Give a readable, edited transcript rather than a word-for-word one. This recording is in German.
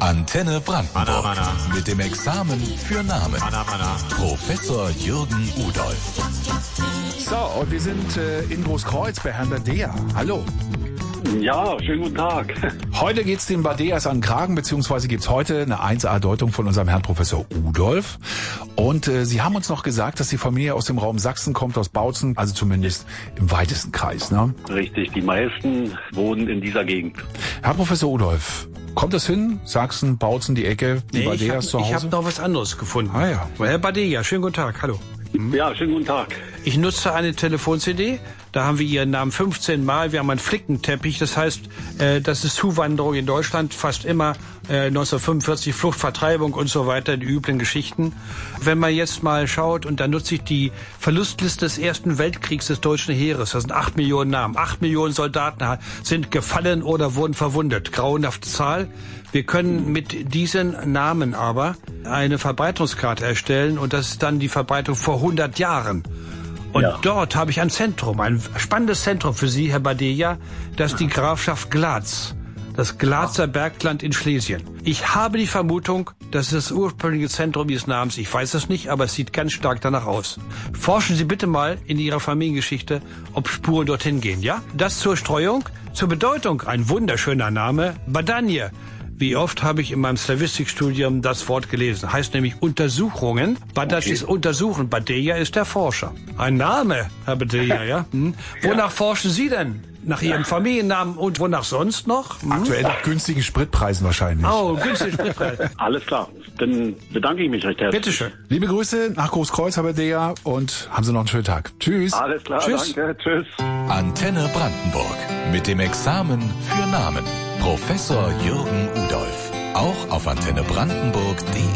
Antenne Brandenburg. Mana. Mit dem Examen für Namen. Mana. Professor Jürgen Udolf. So, und wir sind in Großkreuz bei Herrn Badea. Hallo. Ja, schönen guten Tag. Heute geht's den Badeas an den Kragen, beziehungsweise gibt's heute eine 1A-Deutung von unserem Herrn Professor Udolf. Und Sie haben uns noch gesagt, dass die Familie aus dem Raum Sachsen kommt, aus Bautzen, also zumindest im weitesten Kreis, ne? Richtig, die meisten wohnen in dieser Gegend. Herr Professor Udolf, kommt das hin? Sachsen, Bautzen, die Ecke, die Badeas zu Hause? Ich habe noch was anderes gefunden. Ah ja. Herr Badea, schönen guten Tag, hallo. Ja, schönen guten Tag. Ich nutze eine Telefon-CD, da haben wir Ihren Namen 15 Mal, wir haben einen Flickenteppich, das heißt, das ist Zuwanderung in Deutschland, fast immer 1945, Flucht, Vertreibung und so weiter, die üblichen Geschichten. Wenn man jetzt mal schaut, und dann nutze ich die Verlustliste des Ersten Weltkriegs des deutschen Heeres, das sind 8 Millionen Namen, 8 Millionen Soldaten sind gefallen oder wurden verwundet, grauenhafte Zahl. Wir können mit diesen Namen aber eine Verbreitungskarte erstellen und das ist dann die Verbreitung vor 100 Jahren. Und dort habe ich ein Zentrum, ein spannendes Zentrum für Sie, Herr Badea, das ist die Grafschaft Glatz, das Glatzer Bergland in Schlesien. Ich habe die Vermutung, das ist das ursprüngliche Zentrum Ihres Namens. Ich weiß es nicht, aber es sieht ganz stark danach aus. Forschen Sie bitte mal in Ihrer Familiengeschichte, ob Spuren dorthin gehen, ja? Das zur Streuung. Zur Bedeutung, ein wunderschöner Name, Badanje. Wie oft habe ich in meinem Slavistikstudium das Wort gelesen? Heißt nämlich Untersuchungen. Badasch ist untersuchen, Badea ist der Forscher. Ein Name, Herr Badea, ja? Wonach forschen Sie denn? Nach Ihrem Familiennamen und wonach sonst noch? Aktuell nach günstigen Spritpreisen wahrscheinlich. Oh, günstige Spritpreise. Alles klar, dann bedanke ich mich recht herzlich. Bitteschön. Liebe Grüße nach Großkreuz, Herr Badea, und haben Sie noch einen schönen Tag. Tschüss. Alles klar, Tschüss. danke, tschüss. Antenne Brandenburg. Mit dem Examen für Namen. Professor Jürgen Udolf. Auch auf antennebrandenburg.de.